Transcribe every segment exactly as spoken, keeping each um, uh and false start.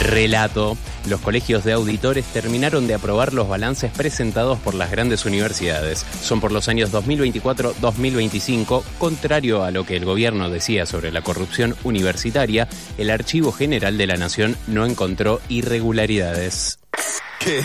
Relato. Los colegios de auditores terminaron de aprobar los balances presentados por las grandes universidades. Son por los años dos mil veinticuatro a dos mil veinticinco. Contrario a lo que el gobierno decía sobre la corrupción universitaria, el Archivo General de la Nación no encontró irregularidades. ¿Qué?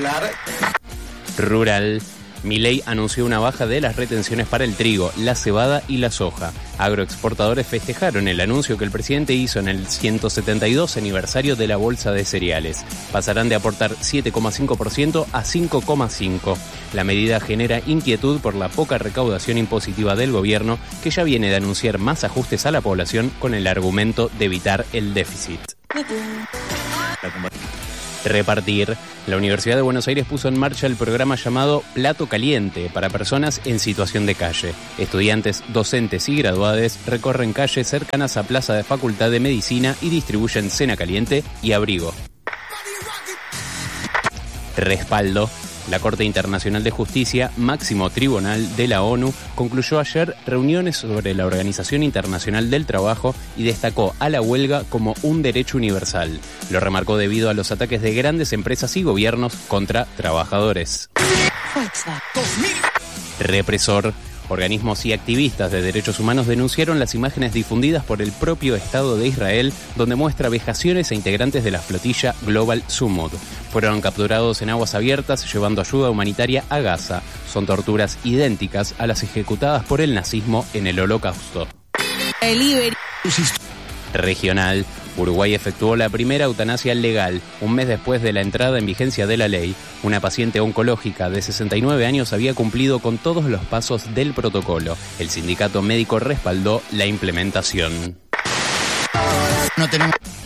Rural. Milei anunció una baja de las retenciones para el trigo, la cebada y la soja. Agroexportadores festejaron el anuncio que el presidente hizo en el ciento setenta y dos aniversario de la Bolsa de Cereales. Pasarán de aportar siete coma cinco por ciento a cinco coma cinco por ciento. La medida genera inquietud por la poca recaudación impositiva del gobierno, que ya viene de anunciar más ajustes a la población con el argumento de evitar el déficit. Repartir. La Universidad de Buenos Aires puso en marcha el programa llamado Plato Caliente para personas en situación de calle. Estudiantes, docentes y graduados recorren calles cercanas a Plaza de Facultad de Medicina y distribuyen cena caliente y abrigo. Respaldo. La Corte Internacional de Justicia, máximo tribunal de la ONU, concluyó ayer reuniones sobre la Organización Internacional del Trabajo y destacó a la huelga como un derecho universal. Lo remarcó debido a los ataques de grandes empresas y gobiernos contra trabajadores. Represor. Organismos y activistas de derechos humanos denunciaron las imágenes difundidas por el propio Estado de Israel, donde muestra vejaciones a integrantes de la flotilla Global Sumud. Fueron capturados en aguas abiertas llevando ayuda humanitaria a Gaza. Son torturas idénticas a las ejecutadas por el nazismo en el Holocausto. Regional. Uruguay efectuó la primera eutanasia legal, un mes después de la entrada en vigencia de la ley. Una paciente oncológica de sesenta y nueve años había cumplido con todos los pasos del protocolo. El sindicato médico respaldó la implementación. No tenemos...